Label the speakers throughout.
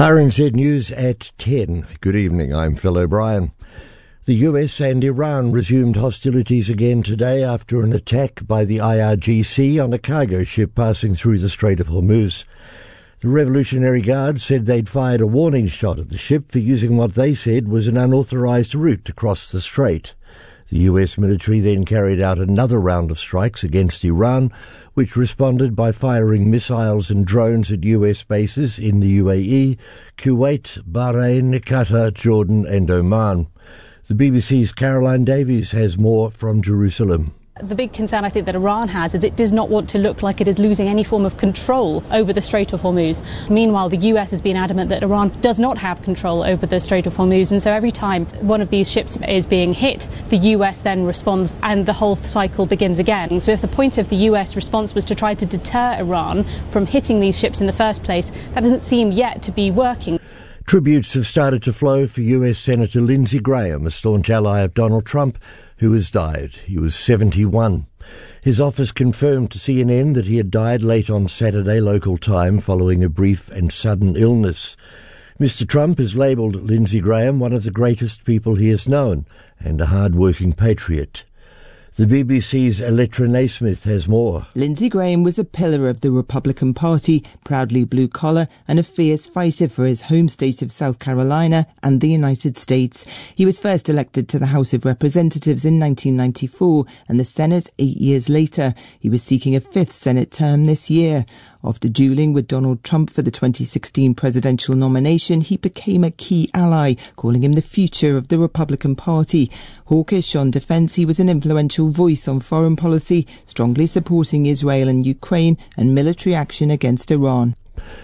Speaker 1: RNZ News at 10. Good evening, I'm Phil O'Brien. The US and Iran resumed hostilities again today after an attack by the IRGC on a cargo ship passing through the Strait of Hormuz. The Revolutionary Guard said they'd fired a warning shot at the ship for using what they said was an unauthorized route to cross the strait. The US military then carried out another round of strikes against Iran, which responded by firing missiles and drones at US bases in the UAE, Kuwait, Bahrain, Qatar, Jordan and Oman. The BBC's Caroline Davies has more from Jerusalem.
Speaker 2: The big concern I think that Iran has is it does not want to look like it is losing any form of control over the Strait of Hormuz. Meanwhile, the US has been adamant that Iran does not have control over the Strait of Hormuz, and so every time one of these ships is being hit, the US then responds and the whole cycle begins again. So if the point of the US response was to try to deter Iran from hitting these ships in the first place, that doesn't seem yet to be working.
Speaker 1: Tributes have started to flow for US Senator Lindsey Graham, a staunch ally of Donald Trump, who has died. He was 71. His office confirmed to CNN that he had died late on Saturday local time following a brief and sudden illness. Mr. Trump has labelled Lindsey Graham one of the greatest people he has known and a hard-working patriot. The BBC's Electra Naismith has more.
Speaker 3: Lindsey Graham was a pillar of the Republican Party, proudly blue-collar and a fierce fighter for his home state of South Carolina and the United States. He was first elected to the House of Representatives in 1994 and the Senate 8 years later. He was seeking a fifth Senate term this year. After duelling with Donald Trump for the 2016 presidential nomination, he became a key ally, calling him the future of the Republican Party. Hawkish on defence, he was an influential voice on foreign policy, strongly supporting Israel and Ukraine and military action against Iran.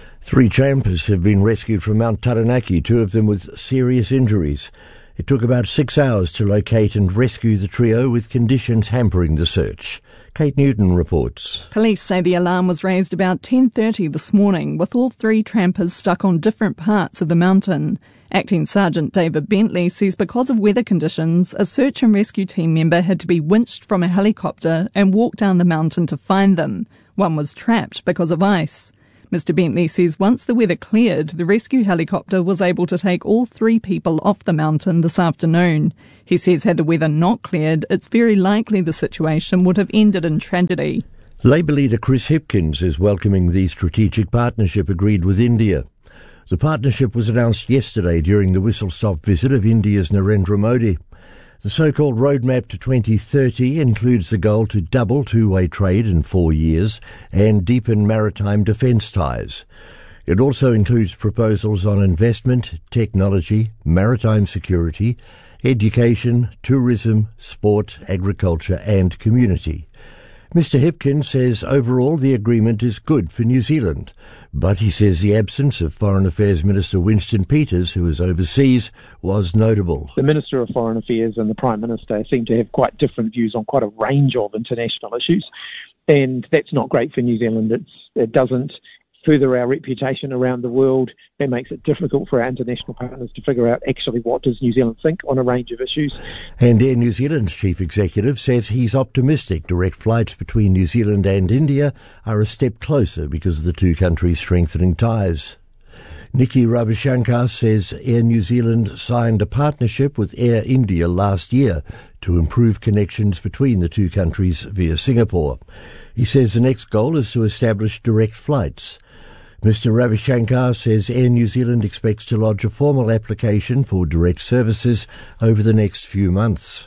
Speaker 1: 3 campers have been rescued from Mount Taranaki, 2 of them with serious injuries. It took about 6 hours to locate and rescue the trio, with conditions hampering the search. Kate Newton reports.
Speaker 4: Police say the alarm was raised about 10:30 this morning, with all 3 trampers stuck on different parts of the mountain. Acting Sergeant David Bentley says because of weather conditions, a search and rescue team member had to be winched from a helicopter and walk down the mountain to find them. One was trapped because of ice. Mr. Bentley says once the weather cleared, the rescue helicopter was able to take all 3 people off the mountain this afternoon. He says had the weather not cleared, it's very likely the situation would have ended in tragedy.
Speaker 1: Labour leader Chris Hipkins is welcoming the strategic partnership agreed with India. The partnership was announced yesterday during the whistle-stop visit of India's Narendra Modi. The so-called roadmap to 2030 includes the goal to double two-way trade in 4 years and deepen maritime defence ties. It also includes proposals on investment, technology, maritime security, education, tourism, sport, agriculture and community. Mr. Hipkins says overall the agreement is good for New Zealand, but he says the absence of Foreign Affairs Minister Winston Peters, who is overseas, was notable.
Speaker 5: The Minister of Foreign Affairs and the Prime Minister seem to have quite different views on quite a range of international issues, and that's not great for New Zealand. It doesn't further our reputation around the world. It makes it difficult for our international partners to figure out actually what does New Zealand think on a range of issues.
Speaker 1: And Air New Zealand's chief executive says he's optimistic direct flights between New Zealand and India are a step closer because of the 2 countries strengthening ties. Nikki Ravishankar says Air New Zealand signed a partnership with Air India last year to improve connections between the 2 countries via Singapore. He says the next goal is to establish direct flights. Mr. Ravishankar says Air New Zealand expects to lodge a formal application for direct services over the next few months.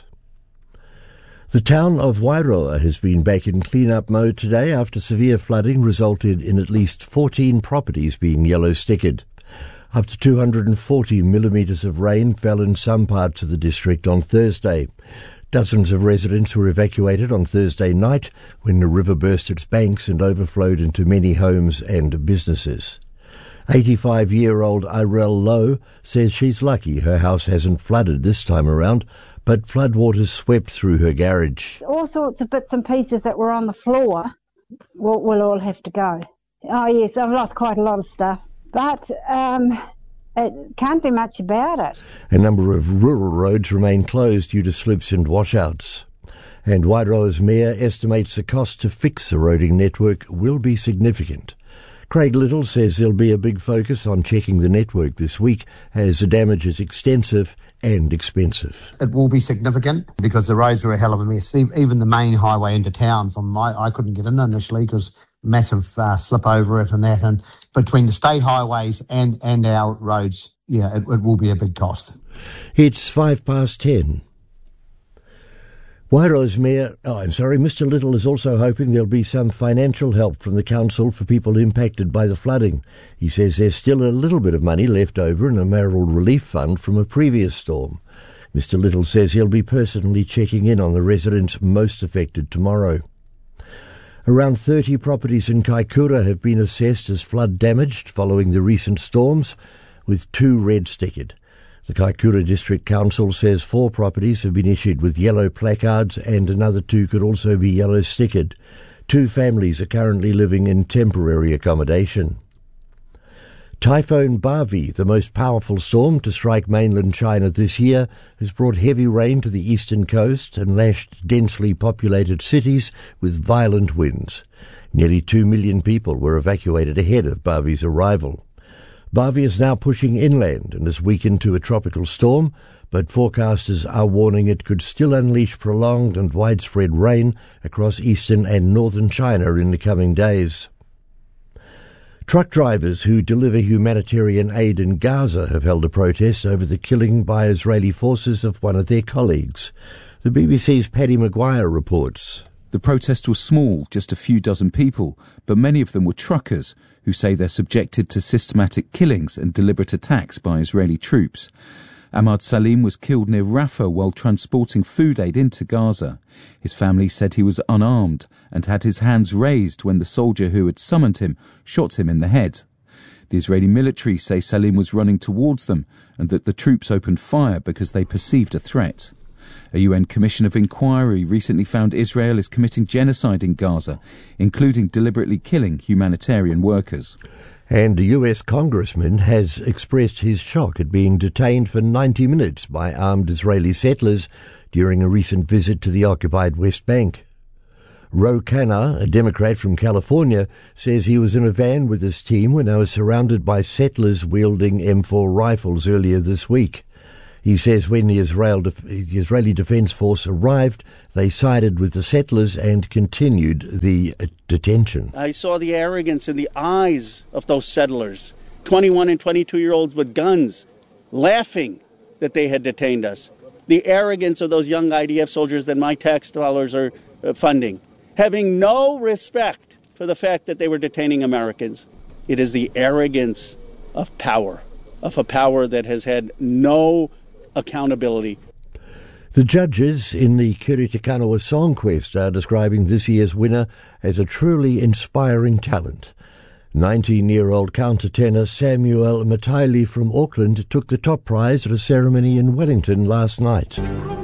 Speaker 1: The town of Wairoa has been back in clean-up mode today after severe flooding resulted in at least 14 properties being yellow-stickered. Up to 240 millimetres of rain fell in some parts of the district on Thursday. Dozens of residents were evacuated on Thursday night when the river burst its banks and overflowed into many homes and businesses. 85-year-old Irel Lowe says she's lucky her house hasn't flooded this time around, but floodwaters swept through her garage.
Speaker 6: All sorts of bits and pieces that were on the floor will all have to go. Oh yes, I've lost quite a lot of stuff, but it can't do much about it.
Speaker 1: A number of rural roads remain closed due to slips and washouts. And Wairoa's mayor estimates the cost to fix the roading network will be significant. Craig Little says there'll be a big focus on checking the network this week as the damage is extensive and expensive.
Speaker 7: It will be significant because the roads were a hell of a mess. Even the main highway into town I couldn't get in initially because massive slip over it and that. And between the state highways and our roads, it will be a big cost.
Speaker 1: It's 10:05. Wairo's Mayor, Mr Little is also hoping there'll be some financial help from the council for people impacted by the flooding. He says there's still a little bit of money left over in a mayoral relief fund from a previous storm. Mr Little says he'll be personally checking in on the residents most affected tomorrow. Around 30 properties in Kaikoura have been assessed as flood damaged following the recent storms, with 2 red-stickered. The Kaikoura District Council says 4 properties have been issued with yellow placards and another 2 could also be yellow-stickered. 2 families are currently living in temporary accommodation. Typhoon Bavi, the most powerful storm to strike mainland China this year, has brought heavy rain to the eastern coast and lashed densely populated cities with violent winds. Nearly 2 million people were evacuated ahead of Bavi's arrival. Bavi is now pushing inland and has weakened to a tropical storm, but forecasters are warning it could still unleash prolonged and widespread rain across eastern and northern China in the coming days. Truck drivers who deliver humanitarian aid in Gaza have held a protest over the killing by Israeli forces of one of their colleagues. The BBC's Paddy Maguire reports.
Speaker 8: The protest was small, just a few dozen people, but many of them were truckers who say they're subjected to systematic killings and deliberate attacks by Israeli troops. Ahmad Salim was killed near Rafah while transporting food aid into Gaza. His family said he was unarmed and had his hands raised when the soldier who had summoned him shot him in the head. The Israeli military say Salim was running towards them and that the troops opened fire because they perceived a threat. A UN Commission of Inquiry recently found Israel is committing genocide in Gaza, including deliberately killing humanitarian workers.
Speaker 1: And a US congressman has expressed his shock at being detained for 90 minutes by armed Israeli settlers during a recent visit to the occupied West Bank. Ro Khanna, a Democrat from California, says he was in a van with his team when they were surrounded by settlers wielding M4 rifles earlier this week. He says when the Israeli Defense Force arrived, they sided with the settlers and continued the detention.
Speaker 9: I saw the arrogance in the eyes of those settlers, 21 and 22-year-olds with guns, laughing that they had detained us. The arrogance of those young IDF soldiers that my tax dollars are funding, having no respect for the fact that they were detaining Americans. It is the arrogance of power, of a power that has had no accountability.
Speaker 1: The judges in the Kiri Te Kanawa Song Quest are describing this year's winner as a truly inspiring talent. 19-year-old countertenor Samuel Mataili from Auckland took the top prize at a ceremony in Wellington last night.